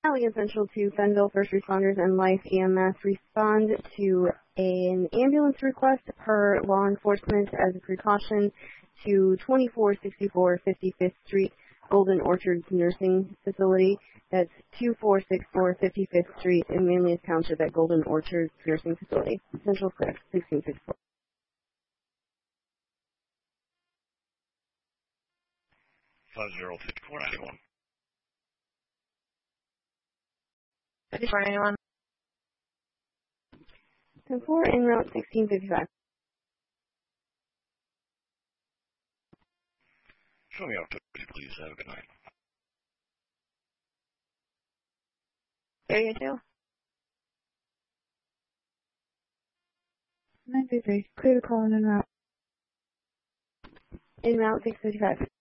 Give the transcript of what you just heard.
Valley Essential to Fenville First Responders and Life EMS respond to an ambulance request per law enforcement as a precaution to 2464 55th Street, Golden Orchards Nursing Facility. That's 2464 55th Street in Manlius Township at Golden Orchards Nursing Facility. Essential 6, 1664. 505491. 5491. 10-4 en route 1655. Show me out, please. Have a good night. Area 2. 933. Clear the call in route. En route 655.